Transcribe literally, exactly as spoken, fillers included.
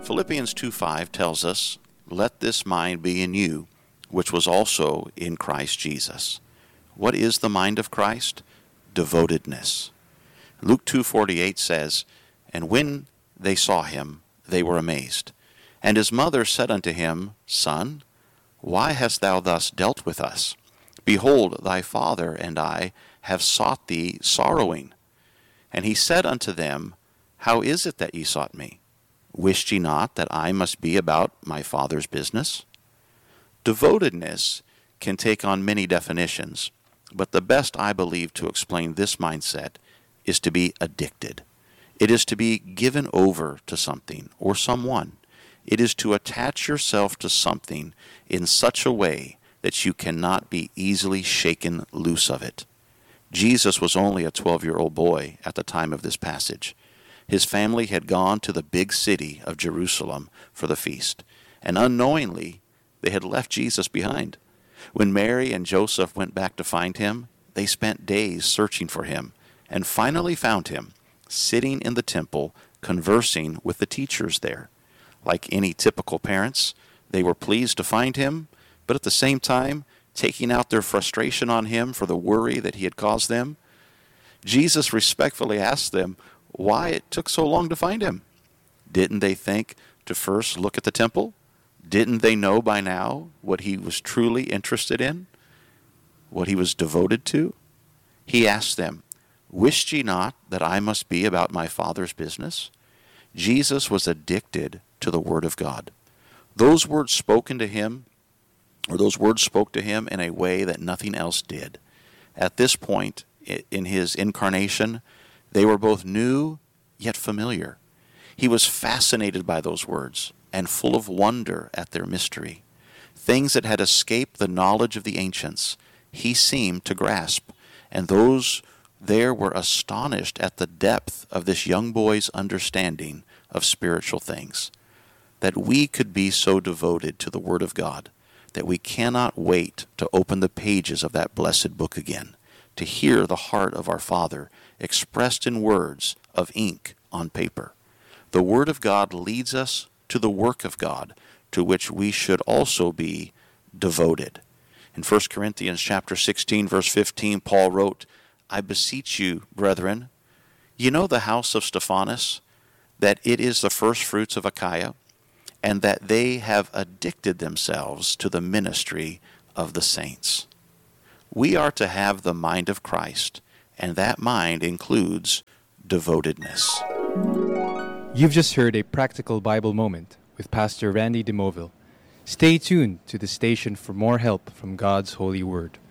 Philippians two five tells us, "Let this mind be in you, which was also in Christ Jesus." What is the mind of Christ? Devotedness. Luke two forty-eight says, "And when they saw him, they were amazed. And his mother said unto him, Son, why hast thou thus dealt with us? Behold, thy father and I have sought thee sorrowing. And he said unto them, How is it that ye sought me? Wished ye not that I must be about my Father's business?" Devotedness can take on many definitions, but the best I believe to explain this mindset is to be addicted. It is to be given over to something or someone. It is to attach yourself to something in such a way that you cannot be easily shaken loose of it. Jesus was only a twelve-year-old boy at the time of this passage. His family had gone to the big city of Jerusalem for the feast, and unknowingly they had left Jesus behind. When Mary and Joseph went back to find him, they spent days searching for him, and finally found him, sitting in the temple, conversing with the teachers there. Like any typical parents, they were pleased to find him, but at the same time, taking out their frustration on him for the worry that he had caused them. Jesus respectfully asked them why it took so long to find him. Didn't they think to first look at the temple? Didn't they know by now what he was truly interested in? What he was devoted to? He asked them, "Wished ye not that I must be about my Father's business?" Jesus was addicted to the Word of God. Those words spoken to him, or those words spoke to him in a way that nothing else did. At this point in his incarnation, they were both new yet familiar. He was fascinated by those words and full of wonder at their mystery. Things that had escaped the knowledge of the ancients, he seemed to grasp, and those there were astonished at the depth of this young boy's understanding of spiritual things. That we could be so devoted to the Word of God that we cannot wait to open the pages of that blessed book again, to hear the heart of our Father expressed in words of ink on paper. The Word of God leads us to the work of God, to which we should also be devoted. In First Corinthians chapter sixteen, verse fifteen, Paul wrote, "I beseech you, brethren, you know the house of Stephanas, that it is the first fruits of Achaia, and that they have addicted themselves to the ministry of the saints." We are to have the mind of Christ, and that mind includes devotedness. You've just heard a practical Bible moment with Pastor Randy DeMoville. Stay tuned to the station for more help from God's holy word.